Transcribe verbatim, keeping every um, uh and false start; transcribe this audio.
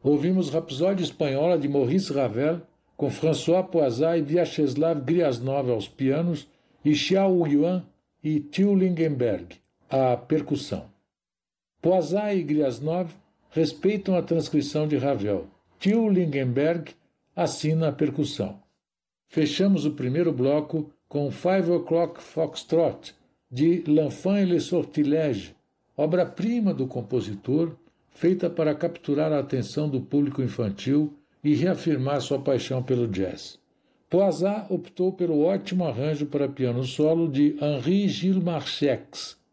Ouvimos Rapsódia Espanhola de Maurice Ravel, com François Poisat e Vyacheslav Griasnov aos pianos e Xiao Yuan e Till Lingenberg, à percussão. Poisat e Griasnov respeitam a transcrição de Ravel. Till Lingenberg assina a percussão. Fechamos o primeiro bloco com Five O'Clock Foxtrot, de L'Enfant et le Sortilège, obra-prima do compositor, feita para capturar a atenção do público infantil e reafirmar sua paixão pelo jazz. Poisat optou pelo ótimo arranjo para piano solo de Henri Gilles Marchex,